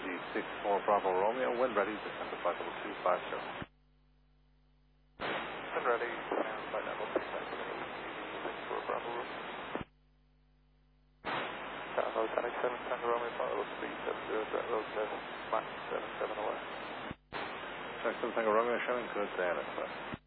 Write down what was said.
6064 Bravo Romeo, when ready, descend to flight level 250. When ready, and flight level 250, 64 Bravo Romeo. Bravo 1087, Tango Romeo, flight level 370, direct road test, Mach 77 away. 7 Tango Romeo, showing good there, that's right.